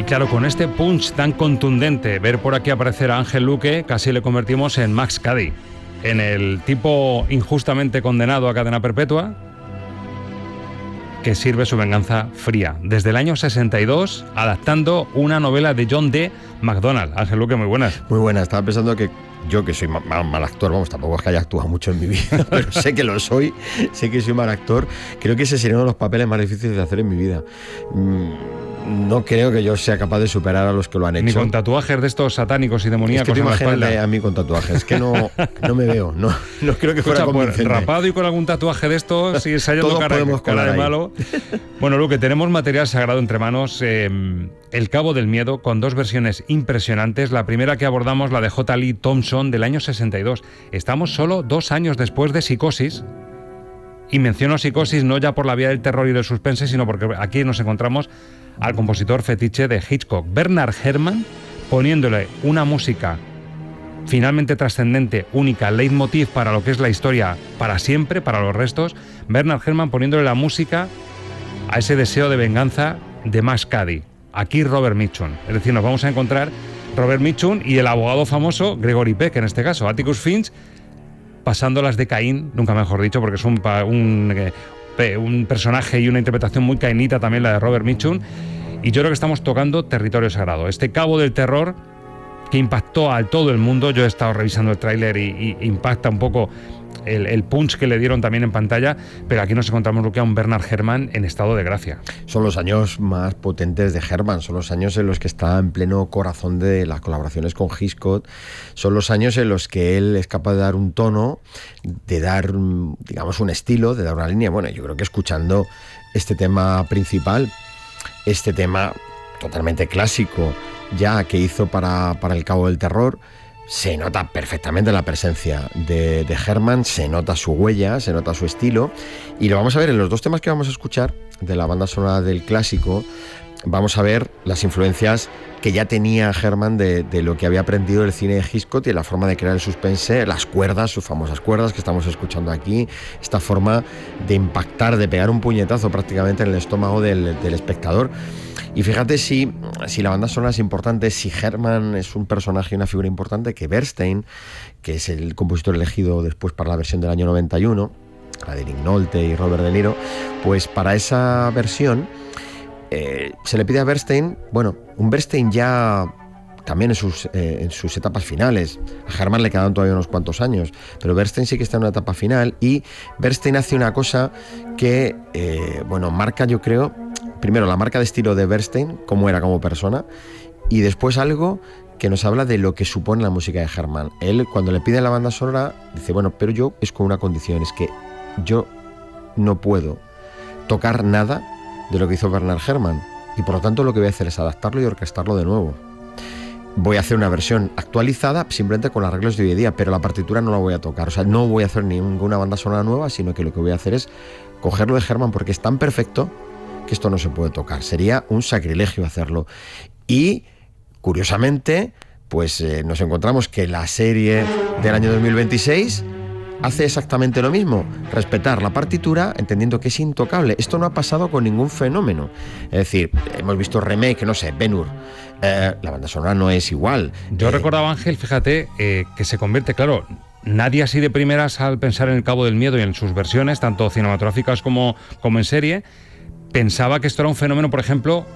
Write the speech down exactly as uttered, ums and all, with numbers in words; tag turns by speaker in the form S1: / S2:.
S1: claro, con este punch tan contundente, ver por aquí aparecer a Ángel Luque, casi le convertimos en Max Cady, en el tipo injustamente condenado a cadena perpetua, que sirve su venganza fría. Desde el año sesenta y dos, adaptando una novela de John D. MacDonald. Ángel Luque, muy buenas.
S2: Muy buenas. Estaba pensando que yo, que soy mal, mal actor, vamos, tampoco es que haya actuado mucho en mi vida, pero sé que lo soy, sé que soy mal actor. Creo que ese sería uno de los papeles más difíciles de hacer en mi vida. No creo que yo sea capaz de superar a los que lo han hecho.
S1: Ni con tatuajes de estos satánicos y demoníacos.
S2: Es que
S1: en la
S2: imagínate a mí con tatuajes, es que no, no me veo, no, no creo que fuera
S1: Escucha,
S2: convincente.
S1: Pues, rapado y con algún tatuaje de estos, y ensayando cara, cara de malo. Bueno, Luque, tenemos material sagrado entre manos. Eh, El Cabo del Miedo, con dos versiones impresionantes. La primera que abordamos, la de J. Lee Thompson, del año sesenta y dos. Estamos solo dos años después de Psicosis. Y menciono Psicosis no ya por la vía del terror y del suspense, sino porque aquí nos encontramos al compositor fetiche de Hitchcock, Bernard Herrmann, poniéndole una música finalmente trascendente, única, leitmotiv para lo que es la historia para siempre, para los restos. Bernard Herrmann poniéndole la música a ese deseo de venganza de Max Cady. Aquí Robert Mitchum. Es decir, nos vamos a encontrar Robert Mitchum y el abogado famoso Gregory Peck, en este caso, Atticus Finch, pasándolas de Caín, nunca mejor dicho, porque es un, un, un personaje y una interpretación muy cainita también la de Robert Mitchum. Y yo creo que estamos tocando territorio sagrado. Este cabo del terror que impactó a todo el mundo. Yo he estado revisando el tráiler y, y impacta un poco el, el punch que le dieron también en pantalla, pero aquí nos encontramos lo que a un Bernard Herrmann en estado de gracia.
S2: Son los años más potentes de Herrmann, son los años en los que está en pleno corazón de las colaboraciones con Hitchcock, son los años en los que él es capaz de dar un tono, de dar, digamos, un estilo, de dar una línea. Bueno, yo creo que escuchando este tema principal, este tema totalmente clásico ya que hizo para, para El Cabo del Terror, se nota perfectamente la presencia de, de Herrmann, se nota su huella, se nota su estilo, y lo vamos a ver en los dos temas que vamos a escuchar de la banda sonora del clásico. Vamos a ver las influencias que ya tenía Herrmann de, de lo que había aprendido del cine de Hitchcock y la forma de crear el suspense, las cuerdas, sus famosas cuerdas que estamos escuchando aquí, esta forma de impactar, de pegar un puñetazo prácticamente en el estómago del, del espectador. Y fíjate si, si la banda sonora es importante, si Herrmann es un personaje y una figura importante, que Bernstein, que es el compositor elegido después para la versión del año noventa y uno, la de Nick Nolte y Robert De Niro, pues para esa versión eh, se le pide a Bernstein, bueno, un Bernstein ya también en sus, eh, en sus etapas finales. A Herrmann le quedan todavía unos cuantos años, pero Bernstein sí que está en una etapa final, y Bernstein hace una cosa que, eh, bueno, marca, yo creo, primero la marca de estilo de Bernstein, cómo era como persona, y después algo que nos habla de lo que supone la música de Herrmann. Él, cuando le pide la banda sonora, dice, bueno, pero yo es con una condición, es que yo no puedo tocar nada de lo que hizo Bernard Herrmann, y por lo tanto lo que voy a hacer es adaptarlo y orquestarlo de nuevo. Voy a hacer una versión actualizada simplemente con arreglos de hoy en día, pero la partitura no la voy a tocar. O sea, no voy a hacer ninguna banda sonora nueva, sino que lo que voy a hacer es cogerlo de Herrmann, porque es tan perfecto que esto no se puede tocar. Sería un sacrilegio hacerlo. Y, curiosamente, pues eh, nos encontramos que la serie del año dos mil veintiséis hace exactamente lo mismo, respetar la partitura entendiendo que es intocable. Esto no ha pasado con ningún fenómeno. Es decir, hemos visto remake, no sé, Ben-Hur, eh, la banda sonora no es igual.
S1: Yo
S2: eh,
S1: recordaba, Ángel, fíjate, eh, que se convierte, claro, nadie así de primeras al pensar en El Cabo del Miedo y en sus versiones, tanto cinematográficas como, como en serie, pensaba que esto era un fenómeno, por ejemplo,